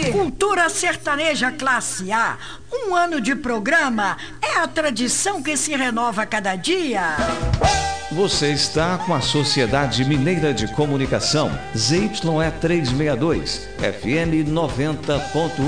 Cultura sertaneja classe A. Um ano de programa é a tradição que se renova a cada dia. Você está com a Sociedade Mineira de Comunicação, ZYE 362, FM 90.1.